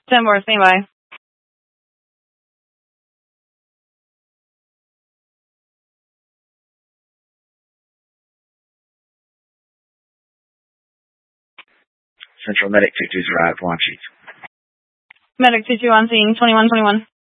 10-4, standby. Central Medic 2-2's arrived. Launch sheets. Medic 2-2 on scene, 21-21.